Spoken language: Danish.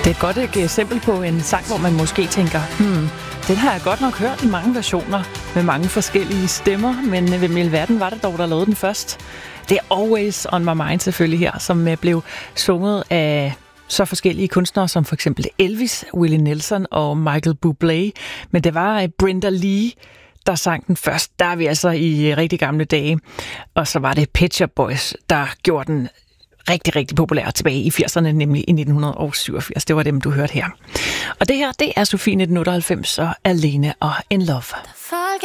Det er et godt eksempel på en sang, hvor man måske tænker, den har jeg godt nok hørt i mange versioner, med mange forskellige stemmer, men hvem i alverden var det dog, der lavede den først? Det er Always on My Mind selvfølgelig her, som blev sunget af så forskellige kunstnere som for eksempel Elvis, Willie Nelson og Michael Bublé. Men det var Brenda Lee, der sang den først. Der er vi altså i rigtig gamle dage. Og så var det Pet Shop Boys, der gjorde den rigtig, rigtig populær tilbage i 80'erne, nemlig i 1987. Det var dem, du hørte her. Og det her, det er Sofie 1998 og Alene og In Love.